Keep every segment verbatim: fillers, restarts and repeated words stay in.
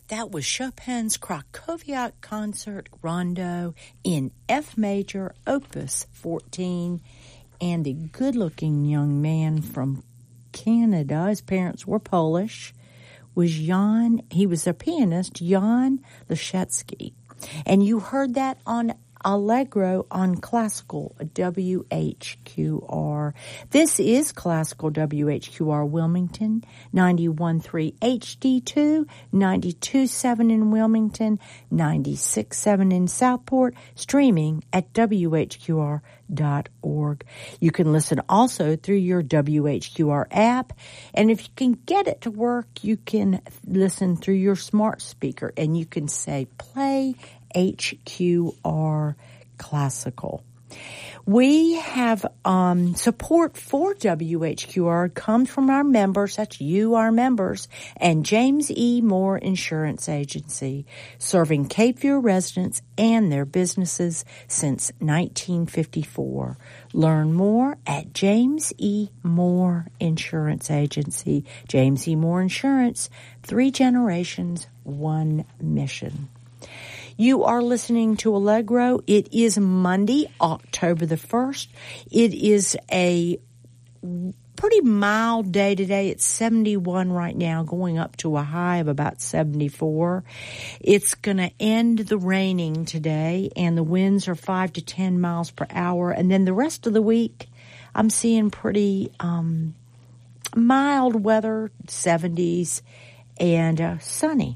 That was Chopin's Krakowiak Concert Rondo in F major, opus fourteen. And the good-looking young man from Canada, his parents were Polish, was Jan, he was a pianist, Jan Leszecki. And you heard that on Allegro on Classical W H Q R. This is Classical W H Q R Wilmington, ninety-one point three H D two, ninety-two point seven in Wilmington, ninety-six point seven in Southport, streaming at W H Q R dot org. You can listen also through your W H Q R app, and if you can get it to work, you can listen through your smart speaker, and you can say, play H Q R Classical. We have um, support for W H Q R comes from our members, that's you, our members, and James E. Moore Insurance Agency, serving Cape Fear residents and their businesses since nineteen fifty-four. Learn more at James E. Moore Insurance Agency. James E. Moore Insurance, three generations, one mission. You are listening to Allegro. It is Monday, October the first. It is a pretty mild day today. It's seventy-one right now, going up to a high of about seventy-four. It's going to end the raining today, and the winds are five to ten miles per hour. And then the rest of the week, I'm seeing pretty um, mild weather, seventies, and uh, sunny.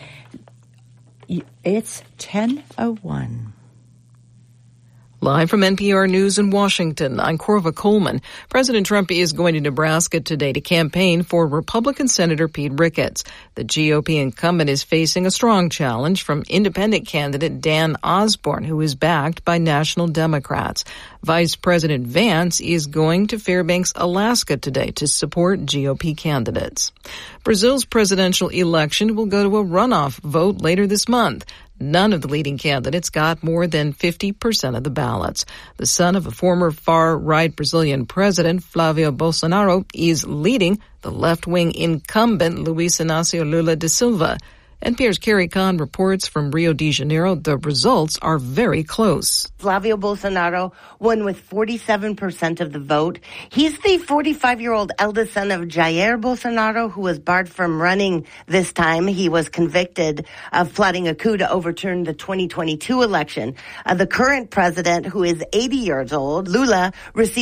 It's ten oh one. Live from N P R News in Washington, I'm Corva Coleman. President Trump is going to Nebraska today to campaign for Republican Senator Pete Ricketts. The G O P incumbent is facing a strong challenge from independent candidate Dan Osborne, who is backed by national Democrats. Vice President Vance is going to Fairbanks, Alaska today to support G O P candidates. Brazil's presidential election will go to a runoff vote later this month. None of the leading candidates got more than fifty percent of the ballots. The son of a former far-right Brazilian president, Flavio Bolsonaro, is leading the left-wing incumbent Luiz Inácio Lula da Silva. N P R's Carrie Kahn reports from Rio de Janeiro the results are very close. Flavio Bolsonaro won with forty-seven percent of the vote. He's the forty-five-year-old eldest son of Jair Bolsonaro, who was barred from running this time. He was convicted of plotting a coup to overturn the twenty twenty-two election. Uh, the current president, who is eighty years old, Lula, received